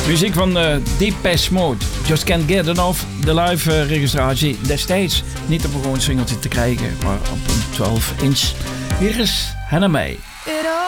Muziek van Depeche Mode. Just Can't Get Enough. De live registratie destijds. Niet op een gewoon singeltje te krijgen, maar op een 12-inch. Hier is Hannah May.